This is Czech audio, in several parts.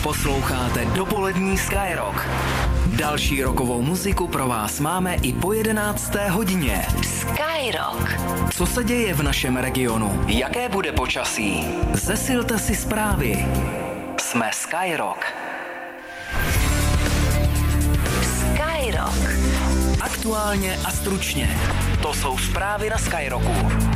Posloucháte dopolední Skyrock. Další rockovou muziku pro vás máme i po 11. hodině. Skyrock. Co se děje v našem regionu? Jaké bude počasí? Zesilte si zprávy. Jsme Skyrock. Skyrock. Aktuálně a stručně. To jsou zprávy na Skyrocku.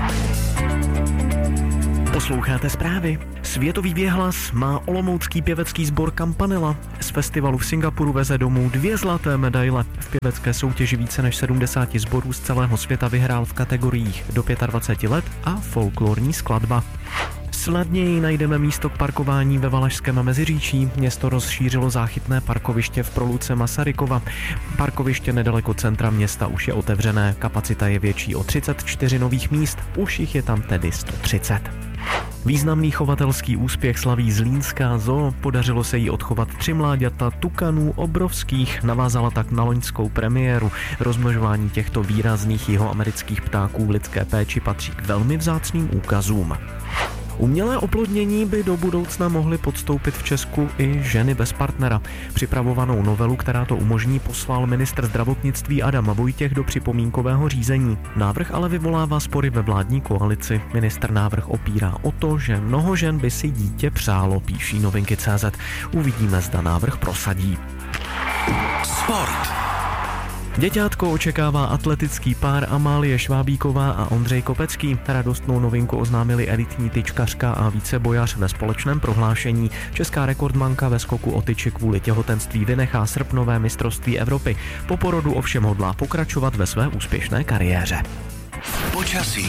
Posloucháte zprávy. Světový věhlas má olomoucký pěvecký sbor Campanella. Z festivalu v Singapuru veze domů 2 zlaté medaile. V pěvecké soutěži více než 70 sborů z celého světa vyhrál v kategoriích do 25 let a folklorní skladba. Snadněji najdeme místo k parkování ve Valašském Meziříčí. Město rozšířilo záchytné parkoviště v Proluce Masarykova. Parkoviště nedaleko centra města už je otevřené. Kapacita je větší o 34 nových míst, už jich je tam tedy 130. Významný chovatelský úspěch slaví zlínská zoo. Podařilo se jí odchovat 3 mláďata tukanů obrovských. Navázala tak na loňskou premiéru. Rozmnožování těchto výrazných jihoamerických ptáků v lidské péči patří k velmi vzácným úkazům. Umělé oplodnění by do budoucna mohly podstoupit v Česku i ženy bez partnera. Připravovanou novelu, která to umožní, poslal ministr zdravotnictví Adam Vojtěch do připomínkového řízení. Návrh ale vyvolává spory ve vládní koalici. Ministr návrh opírá o to, že mnoho žen by si dítě přálo, píší Novinky.cz. Uvidíme, zda návrh prosadí. Sport. Děťátko očekává atletický pár Amálie Švábíková a Ondřej Kopecký. Radostnou novinku oznámili elitní tyčkařka a vícebojař ve společném prohlášení. Česká rekordmanka ve skoku o tyči kvůli těhotenství vynechá srpnové mistrovství Evropy. Po porodu ovšem hodlá pokračovat ve své úspěšné kariéře. Počasí.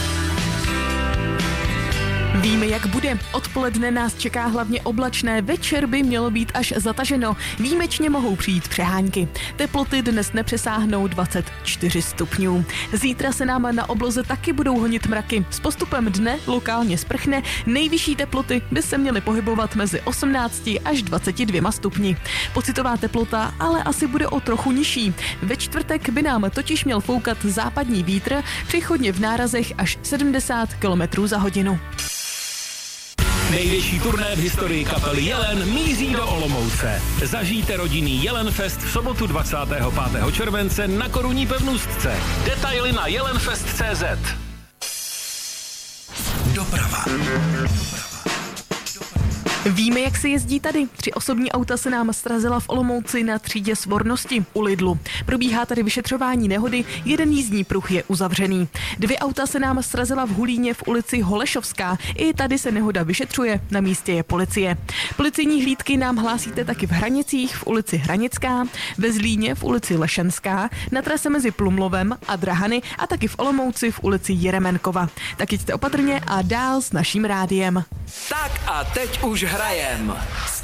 Víme, jak bude. Odpoledne nás čeká hlavně oblačné, večer by mělo být až zataženo. Výjimečně mohou přijít přehánky. Teploty dnes nepřesáhnou 24 stupňů. Zítra se nám na obloze taky budou honit mraky. S postupem dne lokálně sprchne, nejvyšší teploty by se měly pohybovat mezi 18 až 22 stupni. Pocitová teplota ale asi bude o trochu nižší. Ve čtvrtek by nám totiž měl foukat západní vítr, přechodně v nárazech až 70 km za hodinu. Největší turné v historii kapely Jelen míří do Olomouce. Zažijte rodinný Jelenfest v sobotu 25. července na Korunní pevnostce. Detaily na jelenfest.cz. Doprava. Víme, jak se jezdí tady. 3 osobní auta se nám srazila v Olomouci na třídě Svornosti u Lidlu. Probíhá tady vyšetřování nehody, 1 jízdní pruh je uzavřený. 2 auta se nám srazila v Hulíně v ulici Holešovská. I tady se nehoda vyšetřuje, na místě je policie. Policejní hlídky nám hlásíte taky v Hranicích v ulici Hranická, ve Zlíně v ulici Lešenská, na trase mezi Plumlovem a Drahany a taky v Olomouci v ulici Jeremenkova. Tak jděte opatrně a dál s naším rádiem. Tak a teď už hrajem.